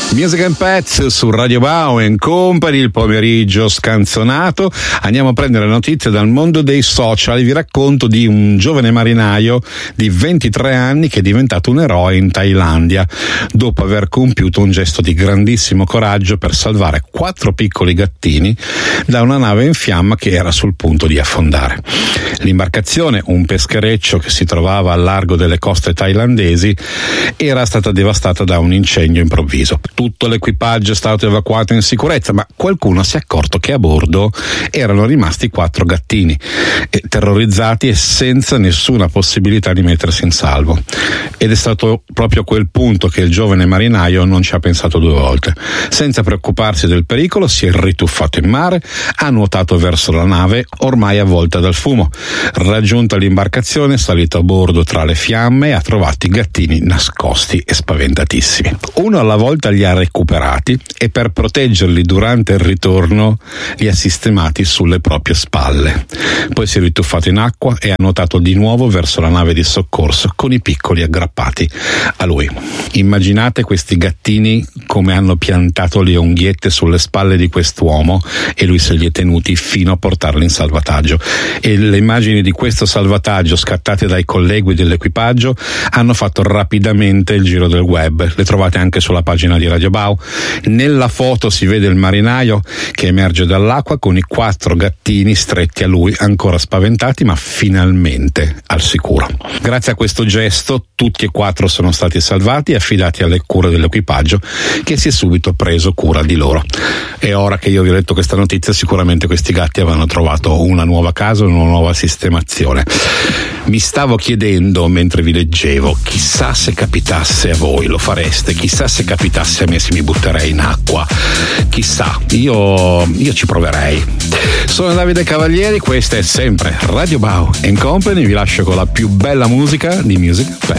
Music and Pets su Radio Bao & Company, il pomeriggio scanzonato. Andiamo a prendere notizie dal mondo dei social. Vi racconto di un giovane marinaio di 23 anni che è diventato un eroe in Thailandia dopo aver compiuto un gesto di grandissimo coraggio per salvare 4 piccoli gattini da una nave in fiamma che era sul punto di affondare. L'imbarcazione, un peschereccio che si trovava al largo delle coste thailandesi, era stata devastata da un incendio improvviso. Tutto l'equipaggio è stato evacuato in sicurezza, ma qualcuno si è accorto che a bordo erano rimasti 4 gattini, terrorizzati e senza nessuna possibilità di mettersi in salvo. Ed è stato proprio a quel punto che il giovane marinaio non ci ha pensato 2 volte. Senza preoccuparsi del pericolo, si è rituffato in mare, ha nuotato verso la nave, ormai avvolta dal fumo. Raggiunta l'imbarcazione, è salito a bordo tra le fiamme e ha trovato i gattini nascosti e spaventatissimi. Uno alla volta li ha recuperati e per proteggerli durante il ritorno li ha sistemati sulle proprie spalle. Poi si è rituffato in acqua e ha nuotato di nuovo verso la nave di soccorso con i piccoli aggrappati a lui. Immaginate questi gattini come hanno piantato le unghiette sulle spalle di quest'uomo e lui se li è tenuti fino a portarli in salvataggio. E le immagini di questo salvataggio scattate dai colleghi dell'equipaggio hanno fatto rapidamente il giro del web. Le trovate anche sulla pagina di Radio Bao. Nella foto si vede il marinaio che emerge dall'acqua con i 4 gattini stretti a lui, ancora spaventati ma finalmente al sicuro. Grazie a questo gesto tutti e 4 sono stati salvati e affidati alle cure dell'equipaggio che si è subito preso cura di loro. E ora che io vi ho letto questa notizia, sicuramente questi gatti avranno trovato una nuova casa, una nuova sistemazione. Mi stavo chiedendo mentre vi leggevo, chissà se capitasse a voi, lo fareste? Chissà se capitasse a me, se mi butterei in acqua? Chissà, io ci proverei. Sono Davide Cavalieri, questa è sempre Radio Bao & Company, vi lascio con la più bella musica di Music Pets.